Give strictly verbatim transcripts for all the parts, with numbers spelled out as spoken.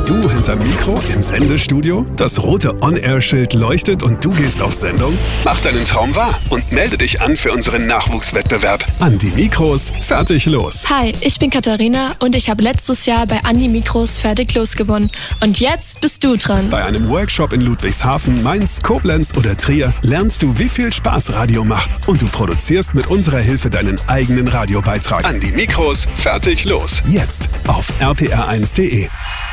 Du hinterm Mikro im Sendestudio? Das rote On-Air-Schild leuchtet und du gehst auf Sendung? Mach deinen Traum wahr und melde dich an für unseren Nachwuchswettbewerb. An die Mikros, fertig los. Hi, ich bin Katharina und ich habe letztes Jahr bei An die Mikros fertig los gewonnen. Und jetzt bist du dran. Bei einem Workshop in Ludwigshafen, Mainz, Koblenz oder Trier lernst du, wie viel Spaß Radio macht. Und du produzierst mit unserer Hilfe deinen eigenen Radiobeitrag. An die Mikros, fertig los. Jetzt auf r p r eins punkt d e.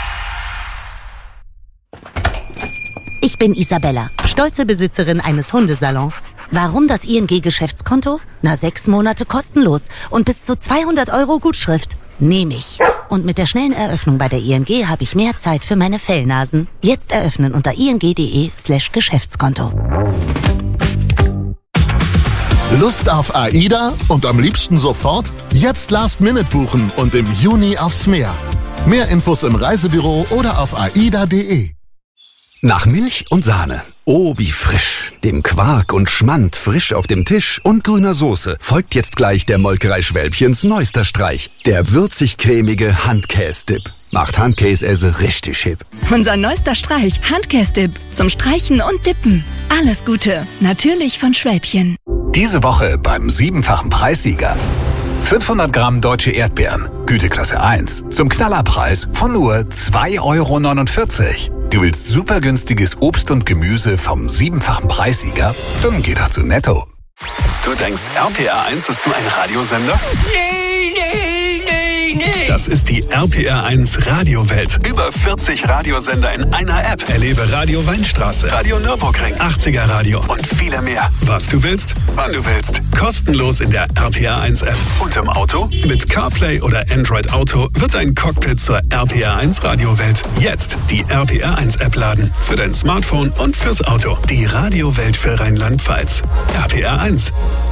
Ich bin Isabella, stolze Besitzerin eines Hundesalons. Warum das I N G-Geschäftskonto? Na, sechs Monate kostenlos und bis zu zweihundert Euro Gutschrift. Nehme ich. Und mit der schnellen Eröffnung bei der I N G habe ich mehr Zeit für meine Fellnasen. Jetzt eröffnen unter ing.de slash Geschäftskonto. Lust auf AIDA und am liebsten sofort? Jetzt Last Minute buchen und im Juni aufs Meer. Mehr Infos im Reisebüro oder auf aida punkt de. Nach Milch und Sahne. Oh, wie frisch. Dem Quark und Schmand frisch auf dem Tisch und grüner Soße folgt jetzt gleich der Molkerei Schwälbchens neuester Streich. Der würzig-cremige Handkäse-Dip. Macht Handkäse richtig hip. Unser neuester Streich, Handkäse-Dip. Zum Streichen und Dippen. Alles Gute. Natürlich von Schwälbchen. Diese Woche beim siebenfachen Preissieger. fünfhundert Gramm deutsche Erdbeeren, Güteklasse eins, zum Knallerpreis von nur zwei Euro neunundvierzig. Du willst super günstiges Obst und Gemüse vom siebenfachen Preissieger? Dann geh doch zu Netto. Du denkst, R P R eins ist nur ein Radiosender? Nee, nee, nee, nee. Das ist die R P R eins Radiowelt. Über vierzig Radiosender in einer App. Erlebe Radio Weinstraße, Radio Nürburgring, achtziger Radio und viele mehr. Was du willst, wann du willst. Kostenlos in der R P R eins App. Und im Auto? Mit CarPlay oder Android Auto wird dein Cockpit zur R P R eins Radiowelt. Jetzt die R P R eins App laden. Für dein Smartphone und fürs Auto. Die Radiowelt für Rheinland-Pfalz. R P R eins.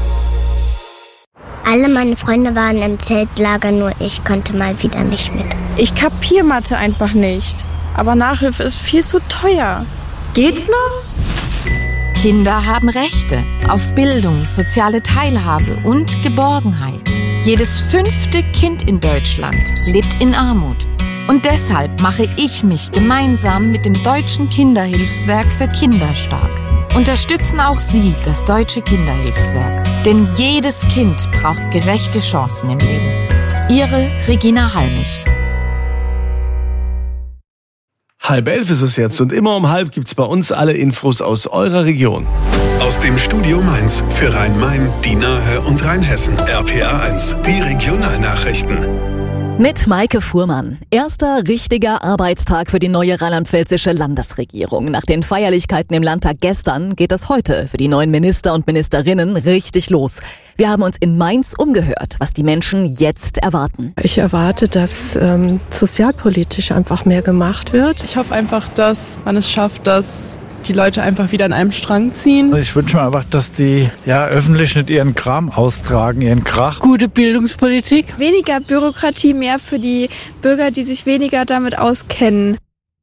Alle meine Freunde waren im Zeltlager, nur ich konnte mal wieder nicht mit. Ich kapier Mathe einfach nicht. Aber Nachhilfe ist viel zu teuer. Geht's noch? Kinder haben Rechte auf Bildung, soziale Teilhabe und Geborgenheit. Jedes fünfte Kind in Deutschland lebt in Armut. Und deshalb mache ich mich gemeinsam mit dem Deutschen Kinderhilfswerk für Kinder stark. Unterstützen auch Sie das Deutsche Kinderhilfswerk. Denn jedes Kind braucht gerechte Chancen im Leben. Ihre Regina Halmich. Halb elf ist es jetzt und immer um halb gibt's bei uns alle Infos aus eurer Region. Aus dem Studio Mainz für Rhein-Main, die Nahe und Rheinhessen. R P R eins, die Regionalnachrichten. Mit Maike Fuhrmann. Erster richtiger Arbeitstag für die neue rheinland-pfälzische Landesregierung. Nach den Feierlichkeiten im Landtag gestern geht es heute für die neuen Minister und Ministerinnen richtig los. Wir haben uns in Mainz umgehört, was die Menschen jetzt erwarten. Ich erwarte, dass ähm, sozialpolitisch einfach mehr gemacht wird. Ich hoffe einfach, dass man es schafft, dass die Leute einfach wieder an einem Strang ziehen. Ich wünsche mir einfach, dass die ja öffentlich nicht ihren Kram austragen, ihren Krach. Gute Bildungspolitik. Weniger Bürokratie, mehr für die Bürger, die sich weniger damit auskennen.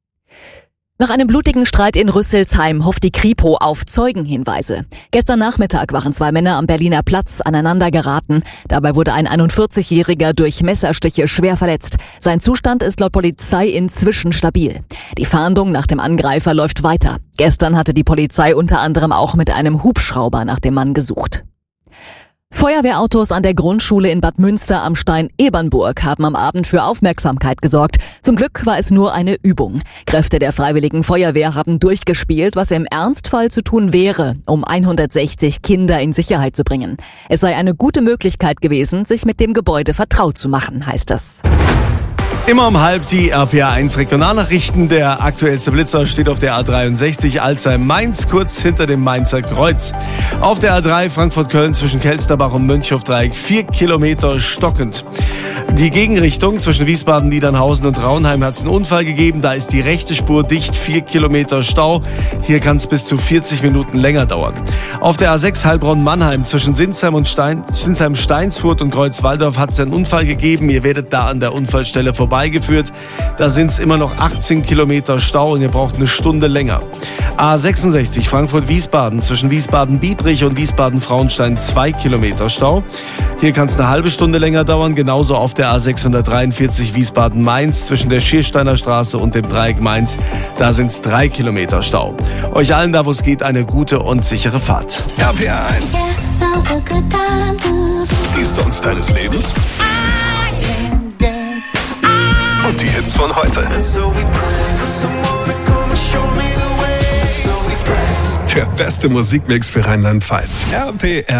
Nach einem blutigen Streit in Rüsselsheim hofft die Kripo auf Zeugenhinweise. Gestern Nachmittag waren zwei Männer am Berliner Platz aneinander geraten. Dabei wurde ein einundvierzigjähriger durch Messerstiche schwer verletzt. Sein Zustand ist laut Polizei inzwischen stabil. Die Fahndung nach dem Angreifer läuft weiter. Gestern hatte die Polizei unter anderem auch mit einem Hubschrauber nach dem Mann gesucht. Feuerwehrautos an der Grundschule in Bad Münster am Stein Ebernburg haben am Abend für Aufmerksamkeit gesorgt. Zum Glück war es nur eine Übung. Kräfte der Freiwilligen Feuerwehr haben durchgespielt, was im Ernstfall zu tun wäre, um hundertsechzig Kinder in Sicherheit zu bringen. Es sei eine gute Möglichkeit gewesen, sich mit dem Gebäude vertraut zu machen, heißt es. Immer um halb die R P R eins Regionalnachrichten. Der aktuellste Blitzer steht auf der A dreiundsechzig Alzheim-Mainz, kurz hinter dem Mainzer Kreuz. Auf der A drei Frankfurt-Köln zwischen Kelsterbach und Mönchhofdreieck vier Kilometer stockend. Die Gegenrichtung zwischen Wiesbaden, Niedernhausen und Raunheim hat es einen Unfall gegeben. Da ist die rechte Spur dicht, vier Kilometer Stau. Hier kann es bis zu vierzig Minuten länger dauern. Auf der A sechs Heilbronn-Mannheim zwischen Sinsheim und Stein, Sinsheim-Steinsfurt und Kreuzwaldorf hat es einen Unfall gegeben. Ihr werdet da an der Unfallstelle vorbei vorbeigeführt. Da sind es immer noch achtzehn Kilometer Stau und ihr braucht eine Stunde länger. A sechsundsechzig Frankfurt-Wiesbaden zwischen Wiesbaden-Biebrich und Wiesbaden-Frauenstein zwei Kilometer Stau. Hier kann es eine halbe Stunde länger dauern. Genauso auf der A sechshundertdreiundvierzig Wiesbaden-Mainz zwischen der Schiersteiner Straße und dem Dreieck Mainz. Da sind es drei Kilometer Stau. Euch allen da, wo es geht, eine gute und sichere Fahrt. R P R eins. Die Songs deines Lebens. Und die Hits von heute. Der beste Musikmix für Rheinland-Pfalz. R P R